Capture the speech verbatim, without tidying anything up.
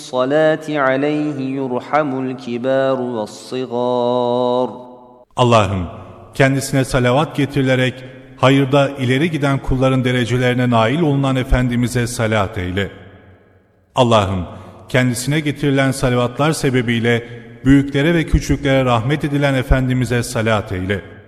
الصلاة عليه يرحم الكبار والصغار. Allah'ım kendisine salavat getirilerek hayırda ileri giden kulların derecelerine nail olunan Efendimiz'e salat eyle. Allah'ım kendisine getirilen salavatlar sebebiyle büyüklere ve küçüklere rahmet edilen Efendimiz'e salat eyle.